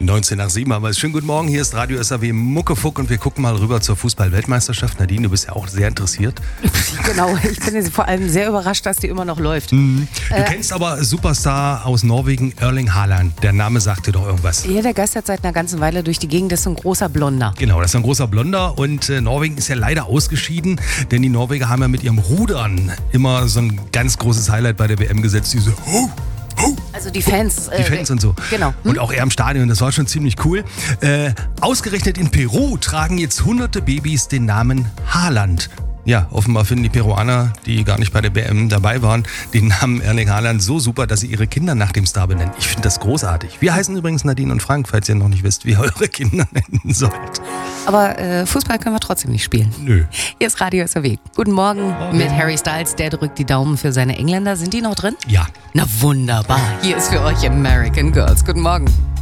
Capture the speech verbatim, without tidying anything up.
neunzehn nach sieben haben wir es. Schönen guten Morgen, hier ist Radio S A W Muckefuck und wir gucken mal rüber zur Fußball-Weltmeisterschaft. Nadine, du bist ja auch sehr interessiert. Genau, ich bin jetzt vor allem sehr überrascht, dass die immer noch läuft. Mhm. Du Äh, kennst aber Superstar aus Norwegen, Erling Haaland. Der Name sagt dir doch irgendwas. Ja, der geistert seit einer ganzen Weile durch die Gegend, das ist so ein großer Blonder. Genau, das ist ein großer Blonder und äh, Norwegen ist ja leider ausgeschieden, denn die Norweger haben ja mit ihrem Rudern immer so ein ganz großes Highlight bei der W M gesetzt, diese Ho, Ho. Also die Fans. Die äh, Fans und so. Genau. Hm? Und auch er im Stadion, das war schon ziemlich cool. Äh, ausgerechnet in Peru tragen jetzt hunderte Babys den Namen Haaland. Ja, offenbar finden die Peruaner, die gar nicht bei der W M dabei waren, den Namen Erling Haaland so super, dass sie ihre Kinder nach dem Star benennen. Ich finde das großartig. Wir heißen übrigens Nadine und Frank, falls ihr noch nicht wisst, wie ihr eure Kinder nennen sollt. Aber äh, Fußball können wir trotzdem nicht spielen. Nö. Hier ist Radio S A W. Guten Morgen, Morgen mit Harry Styles. Der drückt die Daumen für seine Engländer. Sind die noch drin? Ja. Na wunderbar. Hier ist für euch American Girls. Guten Morgen.